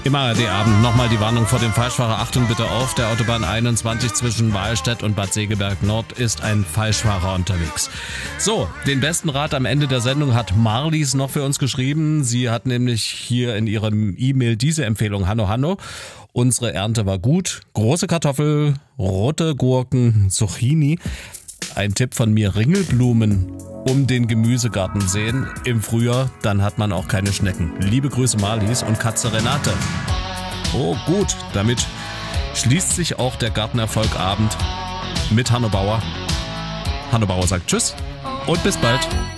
Im ARD-Abend nochmal die Warnung vor dem Falschfahrer. Achtung bitte auf, der Autobahn 21 zwischen Wahlstedt und Bad Segeberg Nord ist ein Falschfahrer unterwegs. So, den besten Rat am Ende der Sendung hat Marlies noch für uns geschrieben. Sie hat nämlich hier in ihrem E-Mail diese Empfehlung. Hanno. Unsere Ernte war gut. Große Kartoffel, rote Gurken, Zucchini. Ein Tipp von mir, Ringelblumen um den Gemüsegarten säen im Frühjahr, dann hat man auch keine Schnecken. Liebe Grüße Marlies und Katze Renate. Oh gut, damit schließt sich auch der Gartenerfolgabend mit Hanno Bauer. Hanno Bauer sagt Tschüss und bis bald.